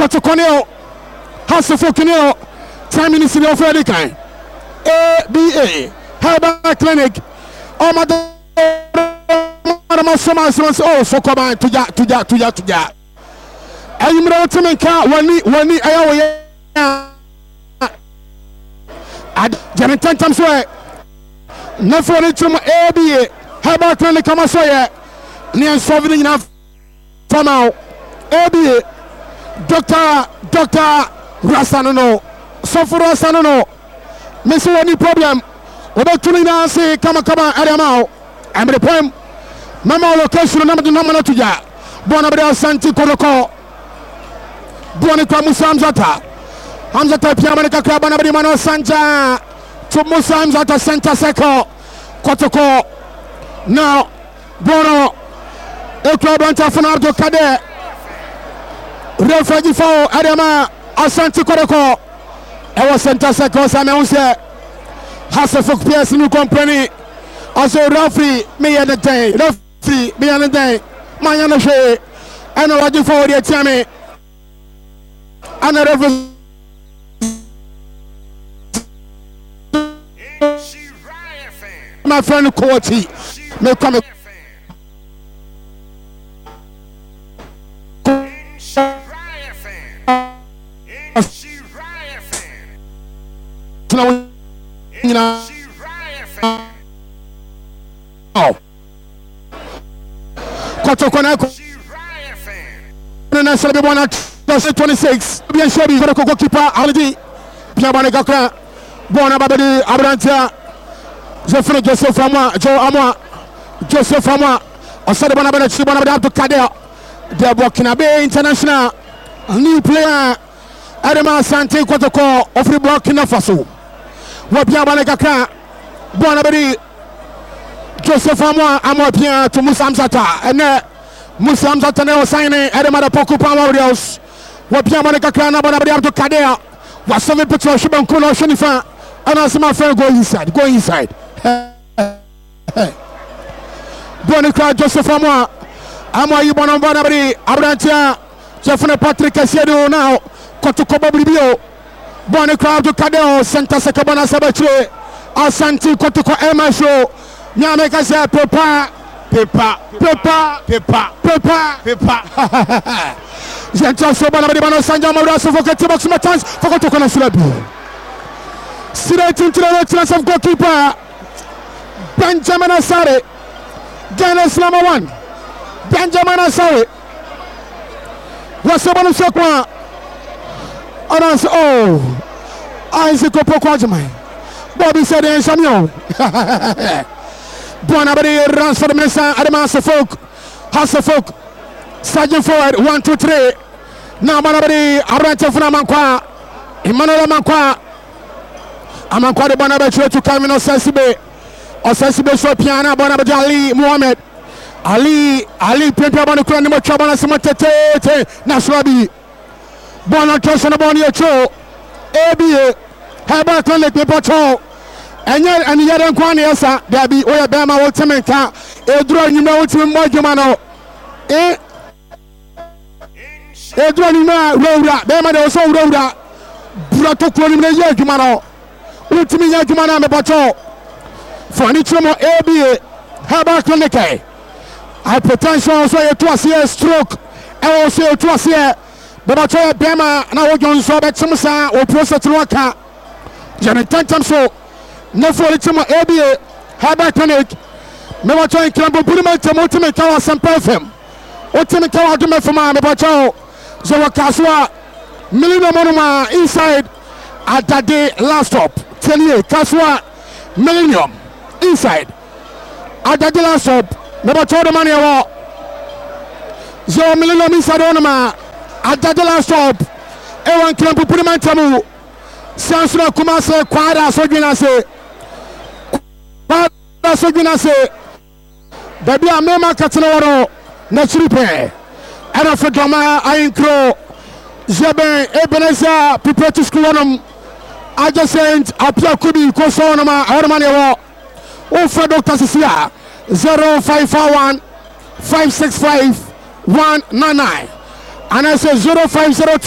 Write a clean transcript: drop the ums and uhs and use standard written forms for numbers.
Kotokoneo Hasefokineo time in the city of Redikai ABA Herbal Clinic Omado Soma oh so come on tuja ayimra otemenka wani ayawo ad jamitantam so na for ni tum ABA Herbal Clinic kama so ye ni ensolve ni na fama ABA Dr. Rasanono Sofo Rasanono Missy any problem obetuni na say kama adamao I'm the poem mama location na namana tuja bona bra santi koroko bona kwa Musa Hamzata piamane kakra bana bri mano sanja to Musa Hamzata center circle Kotoko now bono ekwa banta fana Abdul Kader refugee for Adama Asante Koroko ewa center circle sa me unse Hasefok PS new company also referee me ya the day referee me ya the day man ya no hwe eno waji for the tiame ana referee my friend Coati me come Kotokona na sebe bona 26 bien shebi ko goalkeeper already bien bana kakra bona babedi abrantia Jeffrey Joseph Amwa osade bona bana chi bona Abdul Kader de Burkina Faso international new player Adama Asante Kotoko of Burkina Faso wo bien bana kakra bona bedi Joseph Amwa bien to Musa Hamzata ene Musa Hamzata ne osaine Adama da Poku Power Warriors wo bien bana kakra na bona bedi Abdul Kader wa save picture shiban kono shonifa ana sama friend go inside Bonne crowd Joseph Amwa yi bona bona bari abrantia Jeffrey Patrick Esiedo now Kotoko Boblibio Bonne crowd to Kader Santa Sekabana Sabache Asante Kotoko Emasho Nyame ka say pepa Jenta so bona bari bana sanja mawra so fokati box match Kotoko na sulabi straight into the chance of goalkeeper Benjamin Asare Dennis number 1 Benjamin Asare Wasabana Sokwa Orange Isaac Opokwajamai Bobby said in Samuel Bonabadi runs for the minister Adama Hasefok Sergeant forward 1 2 3 now Bonabadi Abrante Funamankwa Emmanuel Amankwa de Bonabadi to come in Osesibe so piana Bonabadi Ali Mohamed Ali Pempe Bonu Kura ni mocha bana simatete Nasrabi Bona Tosa na boni echo ABA Herbal Clinic me poto enye aniyere nkwane yesa dabi oya bema wotemenka eduro nyima wotimi modwuma no eduro nyima rowura bema de so rowura burato kuro nyima ye adwuma no wotimi ye adwuma na me poto fani chomo ABA Herbal Clinic hypertension so ye to ase stroke e wo so ye to ase beba to bema na wo jonso betim sa o process no aka jani tantam so na for it mo ABA Herbal Clinic me wa to nkrambo purima tamo timi ka wa sampa fm o timi ka wa do me fama me ba cho zo wa kaswa milino monoma inside Adade last stop tell kaswa millennium inside Adade last stop me ba cho do mane wo zo millennium inside onoma Adade last stop e wan nkrambo purima tamo sansura kuma se kwara sojuna se baby amema katena woro na chiripe era fedoma ainkro jeben ebeneza pipetu schoolonum adjacent apia kubi ko sonoma ormane wo o fa Dr. Sisia 0541 565 199 and I say 0502